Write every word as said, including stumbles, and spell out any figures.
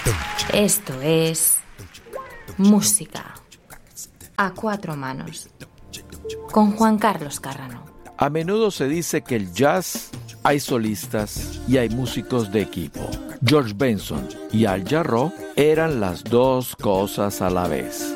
Esto es música a cuatro manos con Juan Carlos Carrano. A menudo se dice que el jazz hay solistas y hay músicos de equipo. George Benson y Al Jarreau eran las dos cosas a la vez.